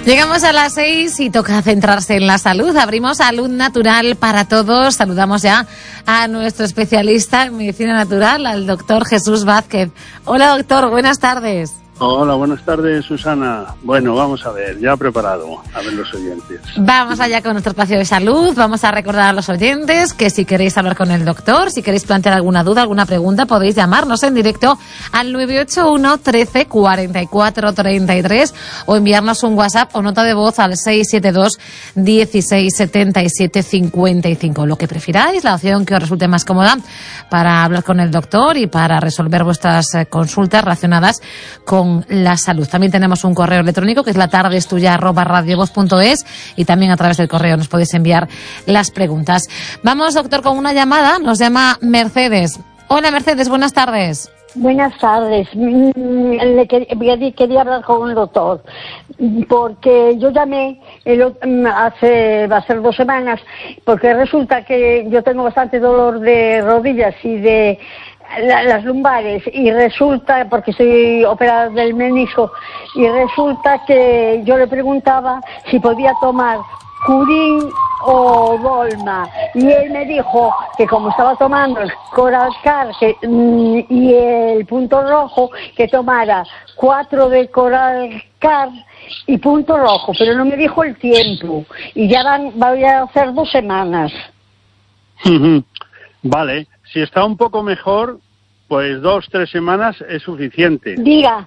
Llegamos a las 6 y toca centrarse en la salud. Abrimos Salud Natural para Todos. Saludamos ya a nuestro especialista en medicina natural, al doctor Jesús Vázquez. Hola, doctor, buenas tardes. Hola, buenas tardes, Susana. Bueno, vamos a ver, ya preparado, a ver los oyentes. Vamos allá con nuestro espacio de salud. Vamos a recordar a los oyentes que si queréis hablar con el doctor, si queréis plantear alguna duda, alguna pregunta, podéis llamarnos en directo al 981 13 44 33 o enviarnos un WhatsApp o nota de voz al 672 16 77 55. Lo que prefiráis, la opción que os resulte más cómoda para hablar con el doctor y para resolver vuestras consultas relacionadas con la salud. También tenemos un correo electrónico que es latardestuya@radiovoz.es y también a través del correo nos podéis enviar las preguntas. Vamos, doctor, con una llamada. Nos llama Mercedes. Hola, Mercedes, buenas tardes. Buenas tardes. Quería hablar con el doctor porque yo llamé va a ser 2 semanas, porque resulta que yo tengo bastante dolor de rodillas y de las lumbares, y resulta, porque estoy operada del menisco, y resulta que yo le preguntaba si podía tomar Curín o Dolma, y él me dijo que como estaba tomando el Coralcar y el Punto Rojo, que tomara 4 de Coralcar y Punto Rojo, pero no me dijo el tiempo, y ya voy a hacer 2 semanas. Vale, si está un poco mejor, pues 2-3 semanas es suficiente. Diga.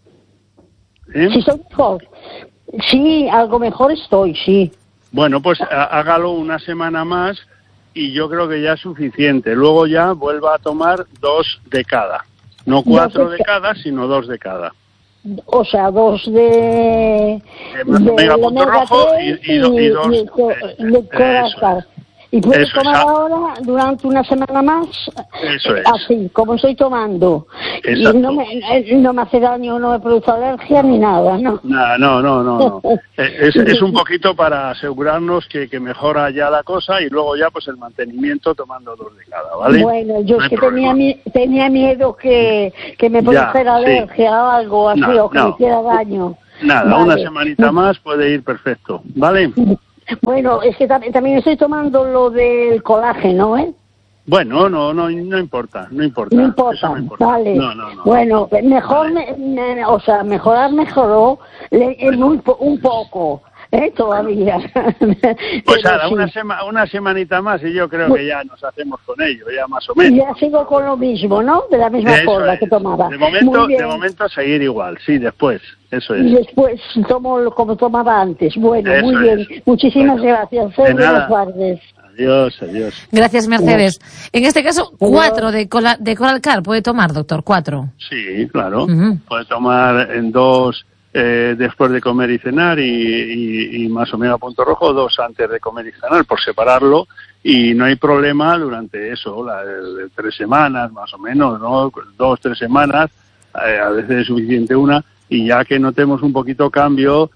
Si estoy mejor. Sí, algo mejor estoy, sí. Bueno, pues hágalo 1 semana más y yo creo que ya es suficiente. Luego ya vuelva a tomar 2 de cada. No 4 de cada, sino 2 de cada. O sea, 2 de Punto Rojo y 2 de Coralcar. Y puedo tomar ahora durante 1 semana más. Eso es. Así, como estoy tomando. Exacto. Y no me hace daño, no me produce alergia ni nada, ¿no? No. Es un poquito para asegurarnos que mejora ya la cosa y luego ya pues el mantenimiento tomando 2 de cada, ¿vale? Bueno, yo es que tenía miedo que me produjera alergia o algo así, o que me hiciera daño. Nada, vale. 1 semanita más puede ir perfecto, ¿vale? Bueno, es que también estoy tomando lo del colágeno, ¿eh? Bueno, no importa. No importa, vale. No. Bueno, mejor, vale. Mejorar mejoró un poco, todavía. Pues ahora, sí. una semanita más y yo creo que ya nos hacemos con ello, ya más o menos. Y ya sigo con lo mismo, ¿no? De la misma forma que tomaba. De momento seguir igual, sí, después, eso es. Y después tomo como tomaba antes. Bueno, eso muy bien. Muchísimas gracias. Buenas tardes. Adiós. Gracias, Mercedes. En este caso, 4 de Coralcar puede tomar, doctor, 4. Sí, claro. Puede tomar en 2 después de comer y cenar y más o menos a Punto Rojo, 2 antes de comer y cenar, por separarlo, y no hay problema durante eso, 3 semanas más o menos, ¿no? 2-3 semanas, a veces es suficiente 1, y ya que notemos un poquito cambio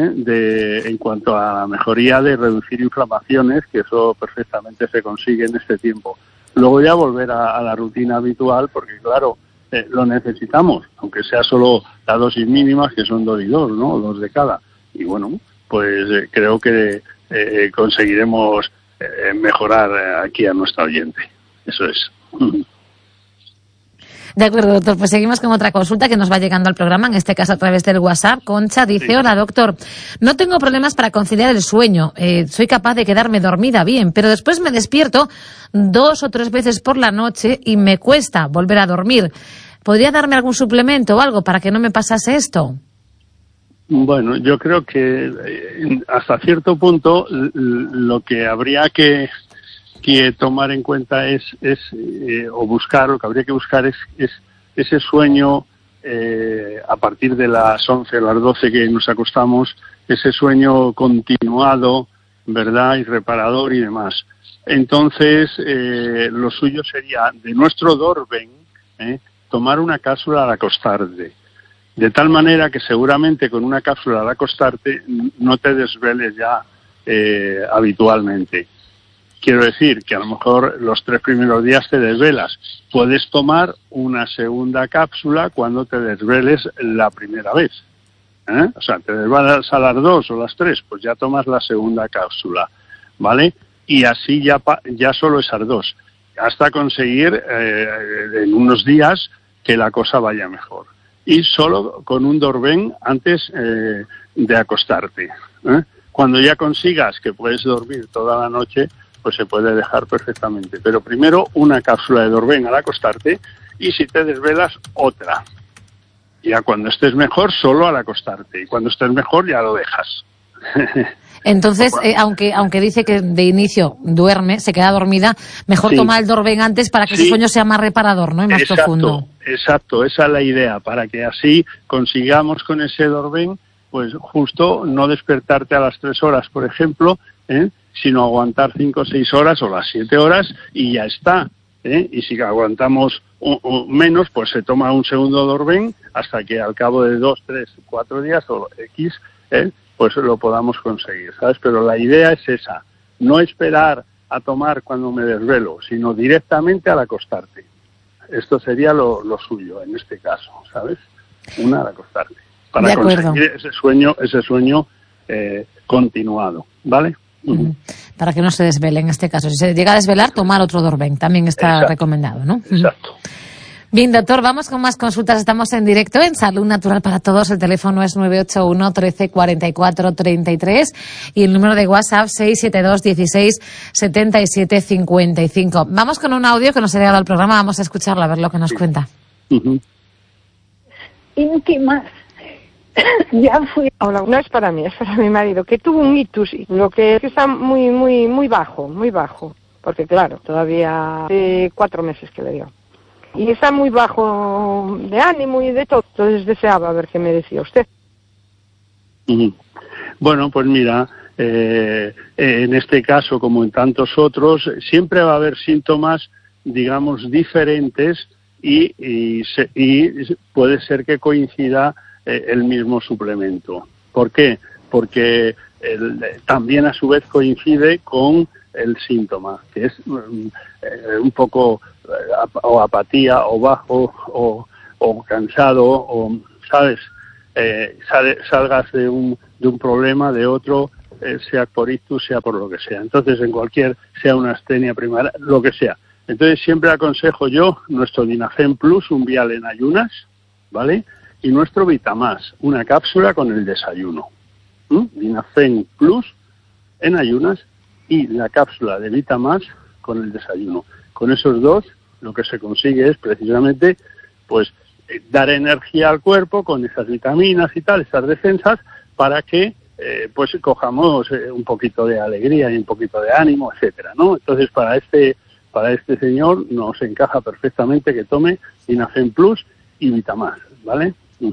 en cuanto a la mejoría de reducir inflamaciones, que eso perfectamente se consigue en este tiempo. Luego ya volver a la rutina habitual, porque claro, lo necesitamos, aunque sea solo la dosis mínima, que son 2 y 2, ¿no? 2 de cada. Y bueno, pues creo que conseguiremos mejorar aquí a nuestra oyente. Eso es. De acuerdo, doctor. Pues seguimos con otra consulta que nos va llegando al programa, en este caso a través del WhatsApp. Concha dice, sí. Hola, doctor. No tengo problemas para conciliar el sueño. Soy capaz de quedarme dormida bien, pero después me despierto 2 o 3 veces por la noche y me cuesta volver a dormir. ¿Podría darme algún suplemento o algo para que no me pasase esto? Bueno, yo creo que hasta cierto punto lo que habría que tomar en cuenta o buscar, lo que habría que buscar es ese sueño a partir de las 11 o las 12 que nos acostamos, ese sueño continuado, ¿verdad?, y reparador y demás. Entonces, lo suyo sería, de nuestro Dorben, tomar una cápsula al acostarte, de tal manera que seguramente con una cápsula al acostarte no te desveles ya habitualmente. Quiero decir que a lo mejor los 3 primeros días te desvelas. Puedes tomar una segunda cápsula cuando te desveles la primera vez. O sea, te desvelas a las 2 o las 3, pues ya tomas la segunda cápsula, ¿vale? Y así ya solo esas 2, hasta conseguir en unos días que la cosa vaya mejor. Y solo con un Dorben antes de acostarte. Cuando ya consigas que puedes dormir toda la noche, pues se puede dejar perfectamente. Pero primero una cápsula de Dorben al acostarte y si te desvelas otra. Ya cuando estés mejor, solo al acostarte. Y cuando estés mejor ya lo dejas. Entonces, aunque dice que de inicio duerme, se queda dormida, mejor tomar el Dorben antes para que ese sueño sea más reparador, ¿no? Y más profundo. Exacto, esa es la idea, para que así consigamos con ese Dorben, pues justo no despertarte a las 3 horas, por ejemplo, sino aguantar 5 o 6 horas o las 7 horas y ya está. Y si aguantamos menos, pues se toma un segundo Dorben hasta que al cabo de 2, 3, 4 días o X, pues lo podamos conseguir, ¿sabes? Pero la idea es esa, no esperar a tomar cuando me desvelo, sino directamente al acostarte. Esto sería lo suyo en este caso, ¿sabes? Una al acostarte, para conseguir ese sueño continuado, ¿vale? Para que no se desvele en este caso. Si se llega a desvelar, tomar otro Dorben, también está recomendado, ¿no? Exacto. Bien, doctor, vamos con más consultas. Estamos en directo en Salud Natural para Todos. El teléfono es 981 13 44 33 y el número de WhatsApp 672 16 77 55. Vamos con un audio que nos ha llegado al programa. Vamos a escucharlo, a ver lo que nos cuenta. Íntimas. Ya fui. Hola, no es para mí, es para mi marido, que tuvo un ictus, lo que está muy bajo, porque claro, todavía hace 4 meses que le dio. Y está muy bajo de ánimo y de todo, entonces deseaba ver qué me decía usted. Bueno, pues mira, en este caso, como en tantos otros, siempre va a haber síntomas, digamos, diferentes y puede ser que coincida el mismo suplemento. ¿Por qué? Porque también a su vez coincide con el síntoma, que es un poco o apatía, o bajo, o cansado, o, ¿sabes? Salgas de un problema, de otro, sea por ictus, sea por lo que sea. Entonces, sea una astenia primaria, lo que sea. Entonces, siempre aconsejo yo nuestro Dinafen Plus, un vial en ayunas, ¿vale? Y nuestro Vitamás, una cápsula con el desayuno. Dinafen Plus en ayunas y la cápsula de Vitamás con el desayuno. Con esos dos, lo que se consigue es precisamente, pues, dar energía al cuerpo con esas vitaminas y tal, esas defensas, para que, pues, cojamos un poquito de alegría y un poquito de ánimo, etcétera, ¿no? Entonces, para este señor nos encaja perfectamente que tome Dinafen Plus y Vitamás, ¿vale?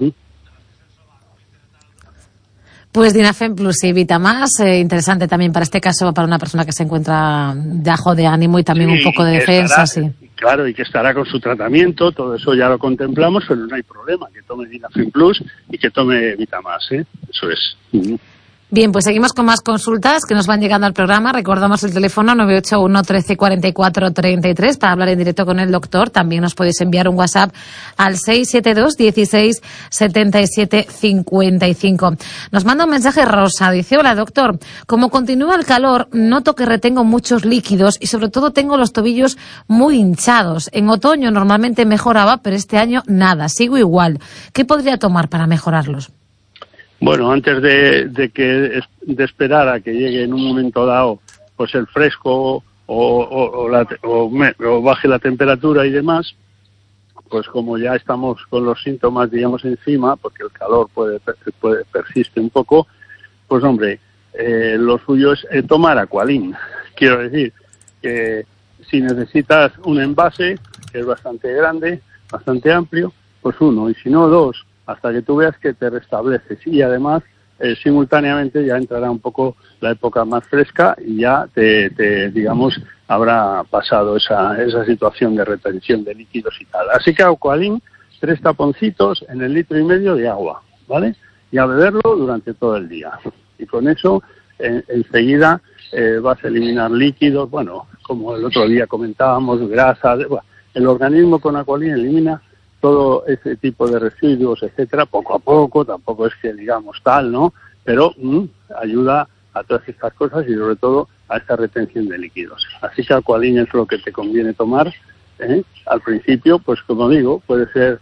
Pues Dinafen Plus y Vitamás, interesante también para este caso, para una persona que se encuentra bajo de ánimo y también un poco de defensa, Claro, y que estará con su tratamiento, todo eso ya lo contemplamos, pero no hay problema, que tome Dinafen Plus y que tome Vitamás, eso es. Bien, pues seguimos con más consultas que nos van llegando al programa. Recordamos el teléfono 981 13 44 33 para hablar en directo con el doctor. También nos podéis enviar un WhatsApp al 672 16 77 55. Nos manda un mensaje Rosa. Dice: hola doctor, como continúa el calor, noto que retengo muchos líquidos y sobre todo tengo los tobillos muy hinchados. En otoño normalmente mejoraba, pero este año nada, sigo igual. ¿Qué podría tomar para mejorarlos? Bueno, antes de esperar a que llegue en un momento dado, pues el fresco o baje la temperatura y demás, pues como ya estamos con los síntomas, digamos, encima, porque el calor persiste un poco, pues hombre, lo suyo es tomar Aqualin. Quiero decir que si necesitas un envase, que es bastante grande, bastante amplio, pues uno, y si no, 2, hasta que tú veas que te restableces. Y además, simultáneamente ya entrará un poco la época más fresca y ya digamos, habrá pasado esa situación de retención de líquidos y tal. Así que Aqualin, 3 taponcitos en el 1,5 litros de agua, ¿vale? Y a beberlo durante todo el día. Y con eso, enseguida vas a eliminar líquidos, bueno, como el otro día comentábamos, grasa, el organismo con Aqualin elimina todo ese tipo de residuos, etcétera, poco a poco, tampoco es que digamos tal, ¿no? Pero ayuda a todas estas cosas y sobre todo a esta retención de líquidos. Así que Aqualin es lo que te conviene tomar. Al principio, pues como digo, puede ser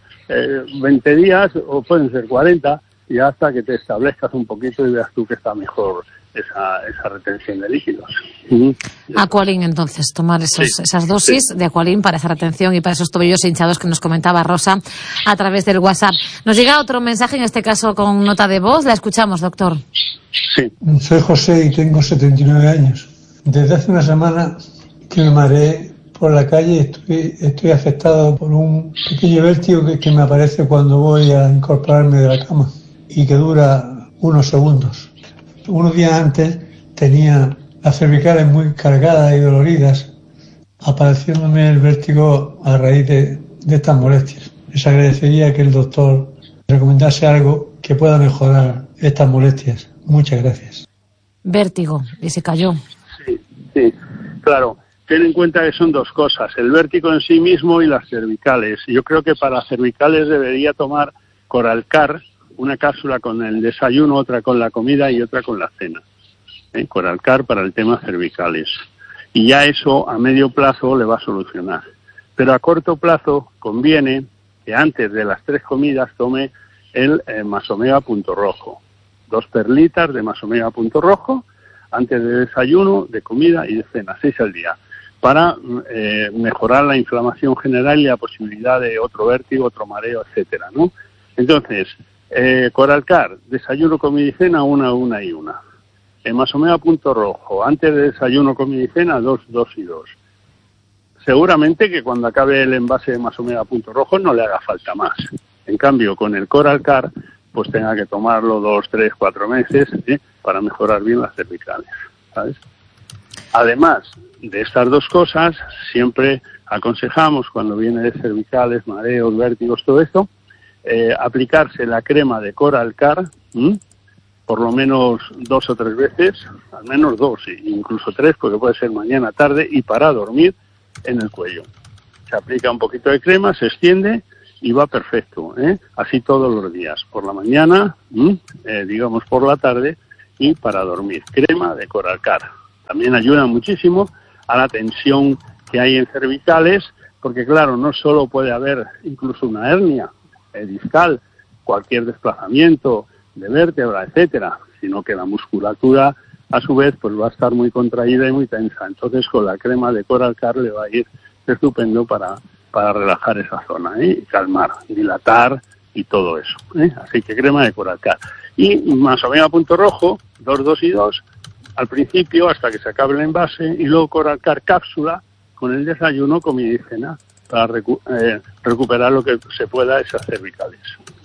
20 días o pueden ser 40, y hasta que te establezcas un poquito y veas tú que está mejor esa retención de líquidos. Aqualin, entonces, tomar esas dosis de Aqualin para esa retención y para esos tobillos hinchados que nos comentaba Rosa a través del WhatsApp. Nos llega otro mensaje, en este caso con nota de voz. La escuchamos, doctor. Sí. Soy José y tengo 79 años. Desde hace una semana que me mareé por la calle, estoy afectado por un pequeño vértigo que me aparece cuando voy a incorporarme de la cama y que dura unos segundos. Unos días antes tenía las cervicales muy cargadas y doloridas, apareciéndome el vértigo a raíz de estas molestias. Les agradecería que el doctor recomendase algo que pueda mejorar estas molestias. Muchas gracias. Vértigo, y se cayó. Sí, claro. Ten en cuenta que son dos cosas, el vértigo en sí mismo y las cervicales. Yo creo que para las cervicales debería tomar Coralcar, una cápsula con el desayuno, otra con la comida y otra con la cena. Coralcar para el tema cervicales. Y ya eso a medio plazo le va a solucionar. Pero a corto plazo conviene que antes de las 3 comidas tome el Masomega Punto Rojo. 2 perlitas de Masomega Punto Rojo antes de desayuno, de comida y de cena, 6 al día, para mejorar la inflamación general y la posibilidad de otro vértigo, otro mareo, etcétera, ¿no? Entonces, Coralcar, desayuno, comida y cena, una y una. Masomega Punto Rojo, antes de desayuno, comida y cena, 2 y 2. Seguramente que cuando acabe el envase de Masomega Punto Rojo no le haga falta más. En cambio, con el Coralcar, pues tenga que tomarlo 2, 3, 4 meses para mejorar bien las cervicales, ¿sabes? Además de estas dos cosas, siempre aconsejamos, cuando viene de cervicales, mareos, vértigos, todo esto, aplicarse la crema de Coralcar, por lo menos 2 o 3 veces, al menos 2, incluso 3, porque puede ser mañana, tarde, y para dormir en el cuello. Se aplica un poquito de crema, se extiende y va perfecto, así todos los días, por la mañana, digamos por la tarde, y para dormir. Crema de Coralcar. También ayuda muchísimo a la tensión que hay en cervicales, porque claro, no solo puede haber incluso una hernia discal, cualquier desplazamiento de vértebra, etcétera, sino que la musculatura a su vez pues va a estar muy contraída y muy tensa. Entonces con la crema de Coralcar le va a ir estupendo para relajar esa zona, y calmar, dilatar y todo eso, Así que crema de Coralcar. Y Masomega Punto Rojo, 2 y 2, al principio hasta que se acabe el envase, y luego Coralcar cápsula con el desayuno, comida y cena, para recuperar lo que se pueda esas cervicales.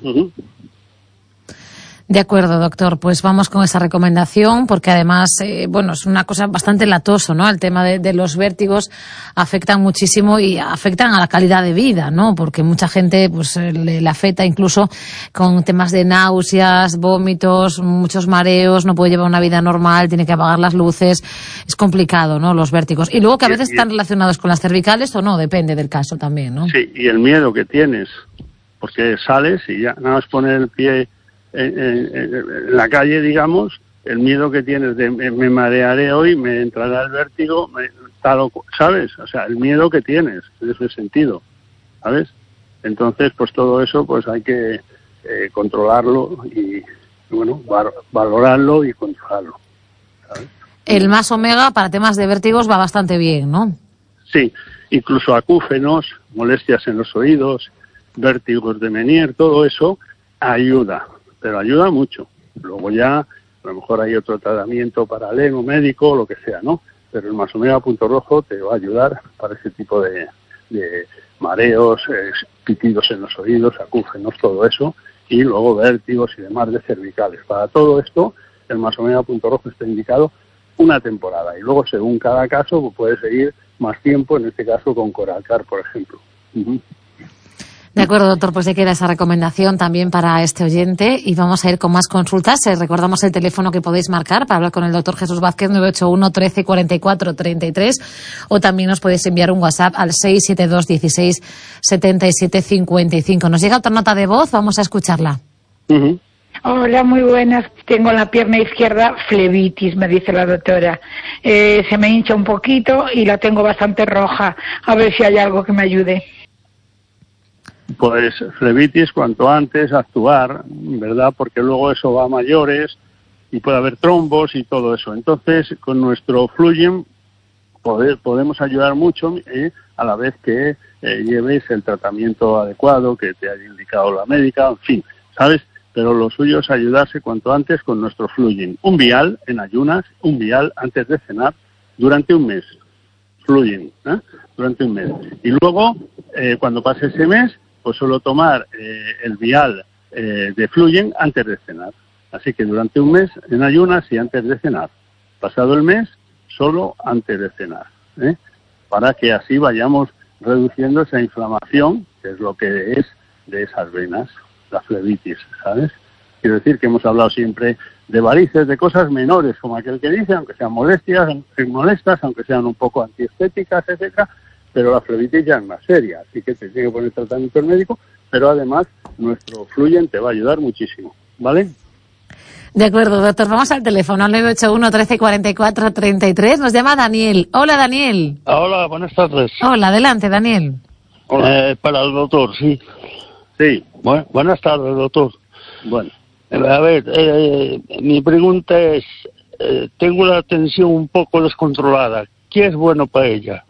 De acuerdo, doctor. Pues vamos con esa recomendación, porque además, es una cosa bastante latoso, ¿no? El tema de los vértigos afectan muchísimo y afectan a la calidad de vida, ¿no? Porque mucha gente, pues, le afecta incluso con temas de náuseas, vómitos, muchos mareos, no puede llevar una vida normal, tiene que apagar las luces. Es complicado, ¿no? Los vértigos. Y luego que a veces están relacionados con las cervicales o no, depende del caso también, ¿no? Sí, y el miedo que tienes, porque sales y ya nada más poner el pie en la calle, digamos, el miedo que tienes de me marearé hoy, me entrará el vértigo, ¿sabes? O sea, el miedo que tienes en ese sentido, ¿sabes? Entonces, pues todo eso pues hay que controlarlo y, valorarlo y controlarlo, ¿sabes? El Masomega para temas de vértigos va bastante bien, ¿no? Sí, incluso acúfenos, molestias en los oídos, vértigos de Meniere, todo eso ayuda. Pero ayuda mucho. Luego ya, a lo mejor hay otro tratamiento paralelo, médico, lo que sea, ¿no? Pero el Masomega Punto Rojo te va a ayudar para ese tipo de mareos, pitidos en los oídos, acúfenos, todo eso, y luego vértigos y demás de cervicales. Para todo esto, el Masomega Punto Rojo está indicado una temporada, y luego según cada caso pues puede seguir más tiempo, en este caso con Coralcar, por ejemplo. De De acuerdo, doctor, pues se queda esa recomendación también para este oyente y vamos a ir con más consultas. Recordamos el teléfono que podéis marcar para hablar con el doctor Jesús Vázquez, 981 13 44 33, o también nos podéis enviar un WhatsApp al 672 16 77 55. Nos llega otra nota de voz, vamos a escucharla. Uh-huh. Hola, muy buenas. Tengo la pierna izquierda flebitis, me dice la doctora. Se me hincha un poquito y la tengo bastante roja. A ver si hay algo que me ayude. Pues flebitis, cuanto antes actuar, ¿verdad? Porque luego eso va a mayores y puede haber trombos y todo eso. Entonces, con nuestro Fluyen podemos ayudar mucho a la vez que lleves el tratamiento adecuado que te haya indicado la médica, en fin, ¿sabes? Pero lo suyo es ayudarse cuanto antes con nuestro Fluyen. Un vial en ayunas, un vial antes de cenar durante un mes. Fluyen, durante un mes. Y luego, cuando pase ese mes, pues solo tomar el vial de Fluyen antes de cenar. Así que durante un mes en ayunas y antes de cenar. Pasado el mes, solo antes de cenar. Para que así vayamos reduciendo esa inflamación, que es lo que es de esas venas, la flebitis, ¿sabes? Quiero decir que hemos hablado siempre de varices, de cosas menores, como aquel que dice, aunque sean molestas, aunque sean un poco antiestéticas, etcétera, pero la flebitis ya es más seria, así que te tiene que poner tratamiento médico, pero además nuestro Fluyen te va a ayudar muchísimo, ¿vale? De acuerdo, doctor, vamos al teléfono, 981 13 44 33, nos llama Daniel. Hola, Daniel. Hola, buenas tardes. Hola, adelante, Daniel. Para el doctor, sí. Sí. Buenas tardes, doctor. Bueno. A ver, mi pregunta es, tengo la tensión un poco descontrolada. ¿Qué es bueno para ella?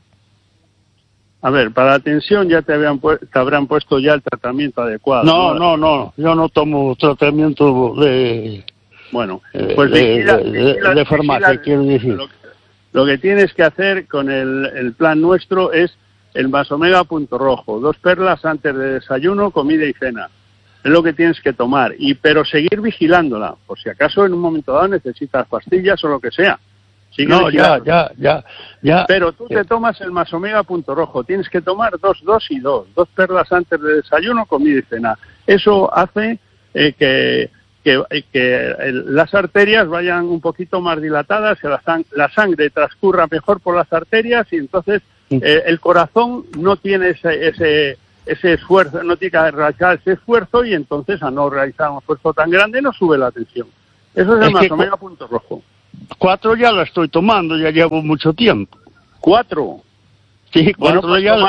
A ver, para la tensión ya te habrán puesto ya el tratamiento adecuado. No, yo no tomo tratamiento de... Bueno, pues de farmacia, quiero decir. Lo que tienes que hacer con el plan nuestro es el Masomega Punto Rojo, 2 perlas antes de desayuno, comida y cena. Es lo que tienes que tomar, pero seguir vigilándola, por si acaso en un momento dado necesitas pastillas o lo que sea. No, ya. Pero tú te tomas el Masomega Punto Rojo, tienes que tomar 2 y 2 perlas antes de desayuno, comida y cena. Eso hace que las arterias vayan un poquito más dilatadas, que la sangre transcurra mejor por las arterias y entonces el corazón no tiene ese esfuerzo, no tiene que realizar ese esfuerzo y entonces a no realizar un esfuerzo tan grande no sube la tensión. Eso es el Masomega Punto Rojo. 4 ya la estoy tomando, ya llevo mucho tiempo. 4. Sí, 4 pues ya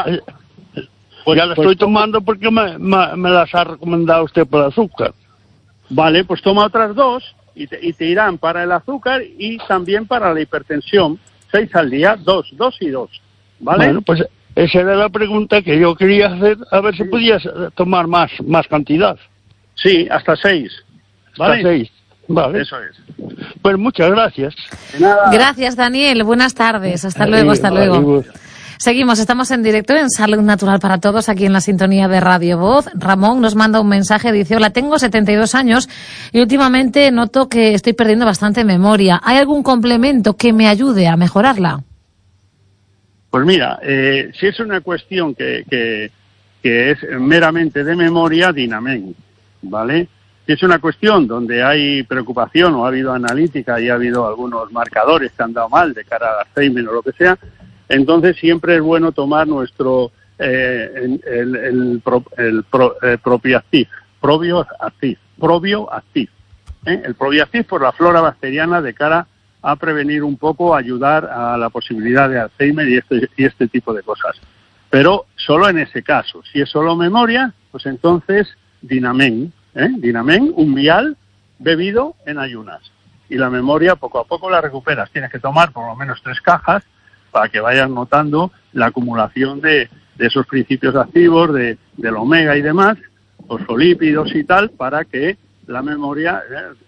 la estoy tomando porque me las ha recomendado usted por azúcar. Vale, pues toma otras 2 y te irán para el azúcar y también para la hipertensión. 6 al día, 2 y 2. ¿Vale? Bueno, pues esa era la pregunta que yo quería hacer, a ver si podías tomar más cantidad. Sí, hasta 6. ¿Vale? Hasta 6. Vale. Eso es. Pues muchas gracias. De nada. Gracias, Daniel. Buenas tardes. Hasta luego. Seguimos, estamos en directo en Salud Natural para Todos, aquí en la sintonía de Radio Voz. Ramón nos manda un mensaje, dice: hola, tengo 72 años y últimamente noto que estoy perdiendo bastante memoria. ¿Hay algún complemento que me ayude a mejorarla? Pues mira, si es una cuestión que es meramente de memoria, Dinamen, ¿vale? Si es una cuestión donde hay preocupación o ha habido analítica y ha habido algunos marcadores que han dado mal de cara al Alzheimer o lo que sea, entonces siempre es bueno tomar nuestro Probioactiv. El Probioactiv por la flora bacteriana de cara a prevenir un poco, ayudar a la posibilidad de Alzheimer y este tipo de cosas. Pero solo en ese caso. Si es solo memoria, pues entonces Dinamen, un vial bebido en ayunas. Y la memoria poco a poco la recuperas. Tienes que tomar por lo menos 3 cajas para que vayas notando la acumulación de esos principios activos, del omega y demás, fosfolípidos y tal, para que la memoria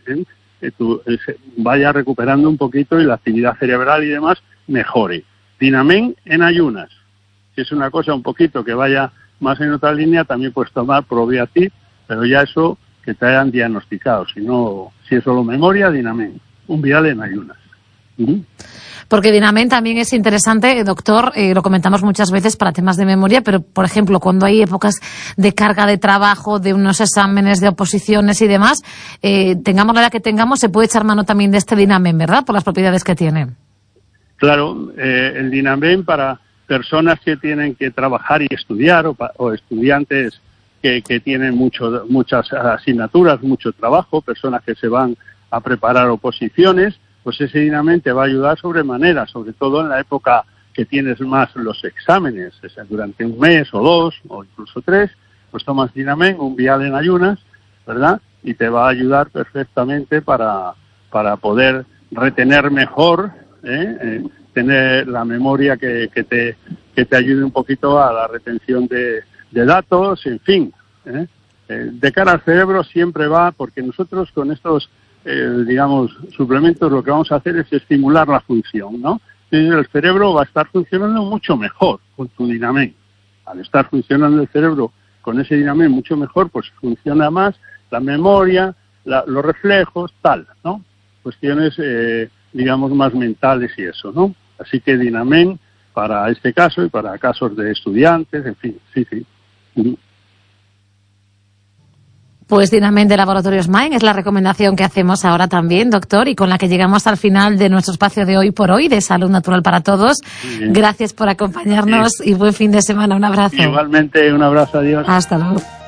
vaya recuperando un poquito y la actividad cerebral y demás mejore. Dinamen en ayunas. Si es una cosa un poquito que vaya más en otra línea, también puedes tomar Probioactiv, pero ya eso que te hayan diagnosticado. Si es solo memoria, Dinamen, un vial en ayunas. Porque Dinamen también es interesante, doctor, lo comentamos muchas veces para temas de memoria, pero, por ejemplo, cuando hay épocas de carga de trabajo, de unos exámenes, de oposiciones y demás, tengamos la edad que tengamos, se puede echar mano también de este Dinamen, ¿verdad?, por las propiedades que tiene. Claro, el Dinamen para personas que tienen que trabajar y estudiar, o estudiantes que tienen muchas asignaturas, mucho trabajo, personas que se van a preparar oposiciones, pues ese Dinamen te va a ayudar sobremanera, sobre todo en la época que tienes más los exámenes, o sea, durante un mes o 2 o incluso 3, pues tomas Dinamen, un vial en ayunas, ¿verdad? Y te va a ayudar perfectamente para poder retener mejor, tener la memoria que te ayude un poquito a la retención de datos, en fin. De cara al cerebro siempre va, porque nosotros con estos suplementos, lo que vamos a hacer es estimular la función, ¿no? Entonces el cerebro va a estar funcionando mucho mejor con tu Dinamen. Al estar funcionando el cerebro con ese Dinamen mucho mejor, pues funciona más la memoria, los reflejos, tal, ¿no? Cuestiones, más mentales y eso, ¿no? Así que Dinamen para este caso y para casos de estudiantes, en fin, sí. Pues Dinamen de Laboratorios Main es la recomendación que hacemos ahora también, doctor, y con la que llegamos al final de nuestro espacio de Hoy por Hoy, de Salud Natural para Todos. Gracias por acompañarnos y buen fin de semana. Un abrazo. Igualmente, un abrazo. Adiós. Hasta luego.